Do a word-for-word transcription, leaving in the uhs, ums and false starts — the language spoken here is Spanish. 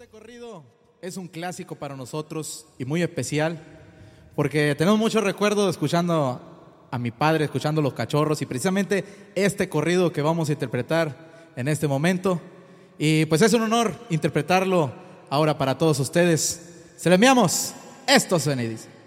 Este corrido es un clásico para nosotros y muy especial porque tenemos muchos recuerdos escuchando a mi padre, escuchando Los Cachorros, y precisamente este corrido que vamos a interpretar en este momento. Y pues es un honor interpretarlo ahora para todos ustedes. Se lo enviamos. Esto suena y dice.